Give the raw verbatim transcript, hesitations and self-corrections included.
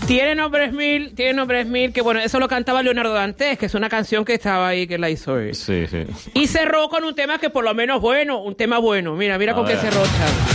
Tiene nombres mil, tiene nombres mil, que bueno, eso lo cantaba Leonardo Dantes, que es una canción que estaba ahí, que la hizo él. Sí, sí. Y cerró con un tema que por lo menos bueno, un tema bueno. Mira, mira A con ver. qué cerró, Charlie.